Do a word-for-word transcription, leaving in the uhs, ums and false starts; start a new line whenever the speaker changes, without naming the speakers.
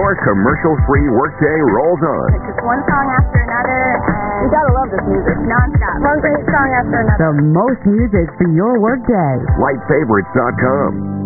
Your commercial-free workday rolls on.
It's just one song after another, and
You gotta love this music.
nonstop.
One great song after another.
The most music for your workday.
Light Favorites dot com.